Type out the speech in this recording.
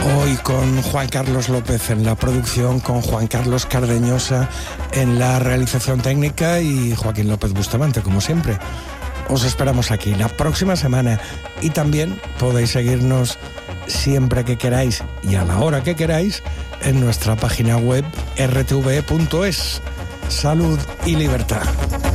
Hoy con Juan Carlos López en la producción, con Juan Carlos Cardeñosa en la realización técnica y Joaquín López Bustamante, como siempre. Os esperamos aquí la próxima semana y también podéis seguirnos siempre que queráis y a la hora que queráis en nuestra página web rtve.es. Salud y libertad.